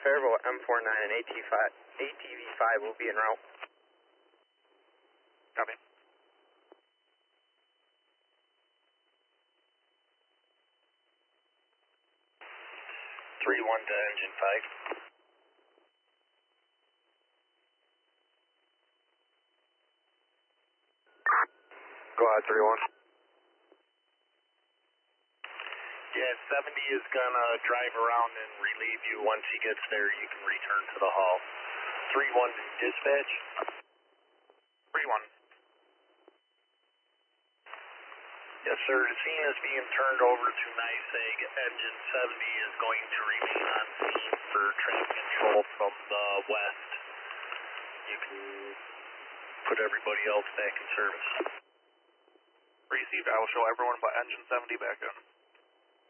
Faribault M49 and ATV5 will be en route. Copy. 3-1 to engine 5. Go ahead, 3-1. Yeah, 70 is gonna drive around and relieve you. Once he gets there, you can return to the hall. 3-1 dispatch. 3-1. Yes, sir. The scene is being turned over to NYSEG. Engine 70 is going to remain on scene for traffic control from the west. You can put everybody else back in service. Received. I will show everyone but engine 70 back in.